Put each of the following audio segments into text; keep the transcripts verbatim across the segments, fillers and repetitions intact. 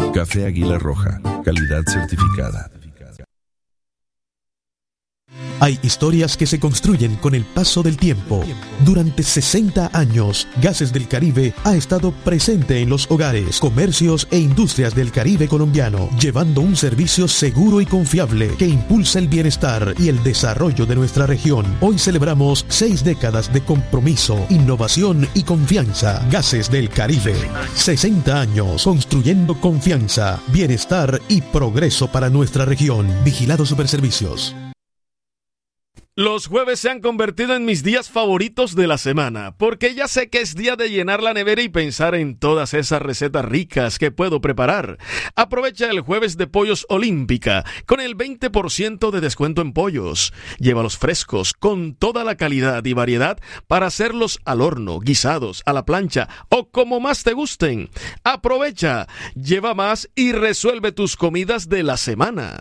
Café Águila Roja, calidad certificada. Hay historias que se construyen con el paso del tiempo. Durante sesenta años, Gases del Caribe ha estado presente en los hogares, comercios e industrias del Caribe colombiano, llevando un servicio seguro y confiable que impulsa el bienestar y el desarrollo de nuestra región. Hoy celebramos seis décadas de compromiso, innovación y confianza. Gases del Caribe. sesenta años construyendo confianza, bienestar y progreso para nuestra región. Vigilado Superservicios. Los jueves se han convertido en mis días favoritos de la semana, porque ya sé que es día de llenar la nevera y pensar en todas esas recetas ricas que puedo preparar. Aprovecha el jueves de Pollos Olímpica, con el veinte por ciento de descuento en pollos. Llévalos frescos, con toda la calidad y variedad para hacerlos al horno, guisados, a la plancha o como más te gusten. Aprovecha, lleva más y resuelve tus comidas de la semana.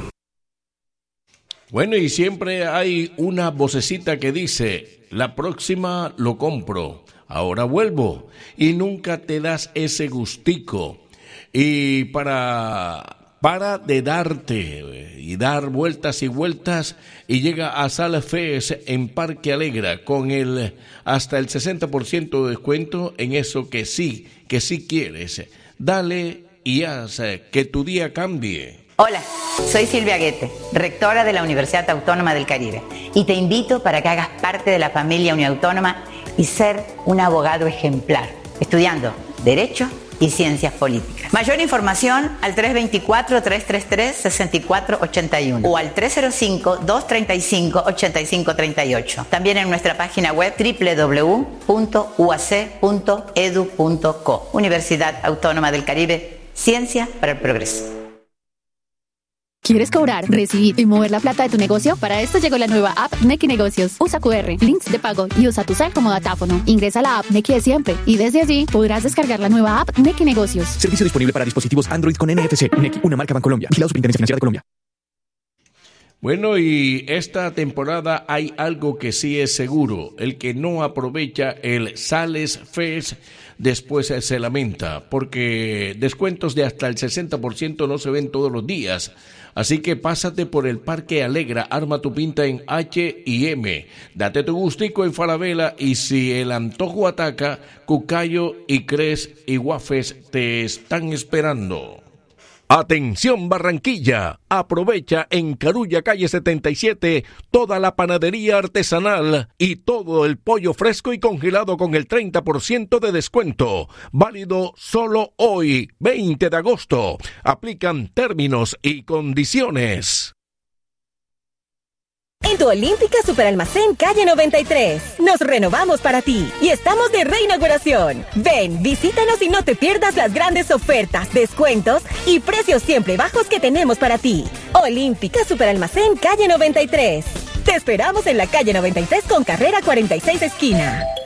Bueno, y siempre hay una vocecita que dice, la próxima lo compro, ahora vuelvo, y nunca te das ese gustico. Y para, para de darte y dar vueltas y vueltas, y llega a Sala Fest en Parque Alegra con el hasta el sesenta por ciento de descuento en eso que sí, que sí quieres. Dale y haz que tu día cambie. Hola, soy Silvia Guete, rectora de la Universidad Autónoma del Caribe, y te invito para que hagas parte de la familia Uniautónoma y ser un abogado ejemplar, estudiando Derecho y Ciencias Políticas. Mayor información al tres dos cuatro, tres tres tres, seis cuatro ocho uno o al tres cero cinco, dos tres cinco, ocho cinco tres ocho. También en nuestra página web doble u doble u doble u punto u a c punto e d u punto co. Universidad Autónoma del Caribe, Ciencia para el Progreso. ¿Quieres cobrar, recibir y mover la plata de tu negocio? Para esto llegó la nueva app Nequi Negocios. Usa cu erre, links de pago y usa tu cel como datáfono. Ingresa a la app Nequi de siempre y desde allí podrás descargar la nueva app Nequi Negocios. Servicio disponible para dispositivos Android con N F C. Nequi, una marca Bancolombia. Vigilado Superintendencia Financiera de Colombia. Bueno, y esta temporada hay algo que sí es seguro. El que no aprovecha el Sales Fest después se lamenta, porque descuentos de hasta el sesenta por ciento no se ven todos los días. Así que pásate por el Parque Alegra, arma tu pinta en H y M, date tu gustico en Falabella, y si el antojo ataca, Cucayo y Cres y Guafes te están esperando. Atención Barranquilla, aprovecha en Carulla calle setenta y siete toda la panadería artesanal y todo el pollo fresco y congelado con el treinta por ciento de descuento, válido solo hoy, veinte de agosto. Aplican términos y condiciones. En tu Olímpica Superalmacén Calle noventa y tres, nos renovamos para ti y estamos de reinauguración. Ven, visítanos y no te pierdas las grandes ofertas, descuentos y precios siempre bajos que tenemos para ti. Olímpica Superalmacén Calle noventa y tres. Te esperamos en la calle noventa y tres con carrera cuarenta y seis esquina.